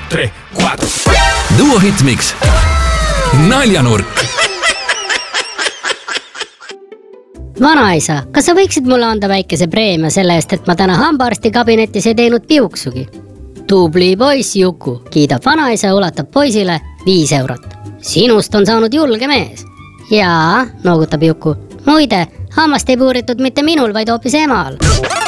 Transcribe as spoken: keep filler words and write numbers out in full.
tre, quattro. Duo Hitmix. Naljanurk. Vanaisa, kas sa võiksid mulle anda väikese preemia selle eest, et ma täna hambaarsti kabinetis ei teinud piuksugi? Tubli poiss Juku, kiidab vanaisa ja ulatab poisile viis eurot. Sinust on saanud julge mees. Jaa, noogutab Juku. Muide, hammast ei puuritud mitte minul, vaid hoopis emal.